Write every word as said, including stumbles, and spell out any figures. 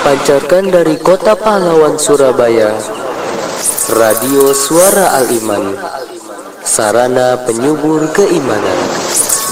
Terpancarkan dari kota pahlawan Surabaya, Radio Suara Al-Iman, sarana penyubur keimanan.